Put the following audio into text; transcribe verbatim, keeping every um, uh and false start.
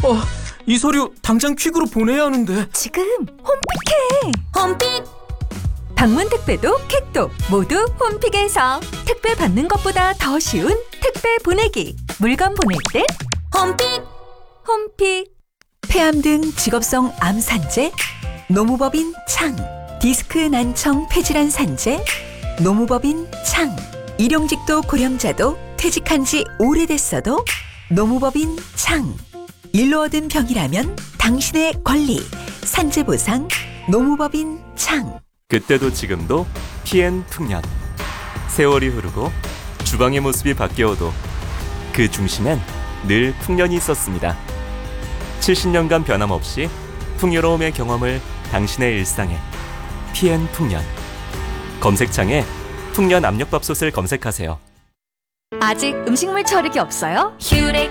어, 이 서류 당장 퀵으로 보내야 하는데. 지금 홈픽해. 홈픽. 방문 택배도 퀵도 모두 홈픽에서 택배 받는 것보다 더 쉬운 택배 보내기. 물건 보낼 땐 홈픽. 홈픽. 폐암 등 직업성 암 산재, 노무법인 창, 디스크 난청 폐질환 산재, 노무법인 창, 일용직도 고령자도 퇴직한 지 오래됐어도 노무법인 창. 일로 얻은 병이라면 당신의 권리, 산재보상, 노무법인 창. 그때도 지금도 피엔 풍년. 세월이 흐르고 주방의 모습이 바뀌어도 그 중심엔 늘 풍년이 있었습니다. 칠십 년간 변함없이 풍요로움의 경험을 당신의 일상에. 피엔 풍년. 검색창에 풍년 압력밥솥을 검색하세요. 아직 음식물 처리기 없어요? 휴렉